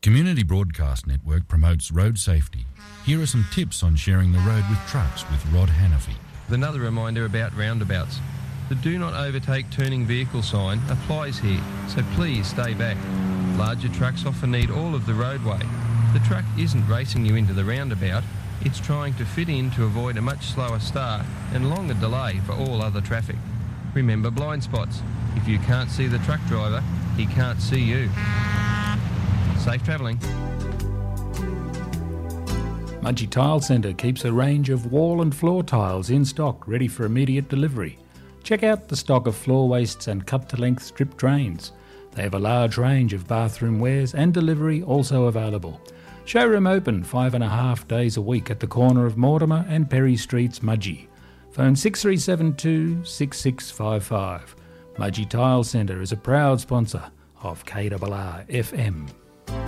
Community Broadcast Network promotes road safety. Here are some tips on sharing the road with trucks with Rod Hannafy. Another reminder about roundabouts. The do not overtake turning vehicle sign applies here, so please stay back. Larger trucks often need all of the roadway. The truck isn't racing you into the roundabout, it's trying to fit in to avoid a much slower start and longer delay for all other traffic. Remember blind spots. If you can't see the truck driver, he can't see you. Safe travelling. Mudgee Tile Centre keeps a range of wall and floor tiles in stock ready for immediate delivery. Check out the stock of floor wastes and cut-to-length strip drains. They have a large range of bathroom wares and delivery also available. Showroom open 5.5 days a week at the corner of Mortimer and Perry Streets, Mudgee. Phone 6372 6655. Mudgee Tile Centre is a proud sponsor of KRR FM.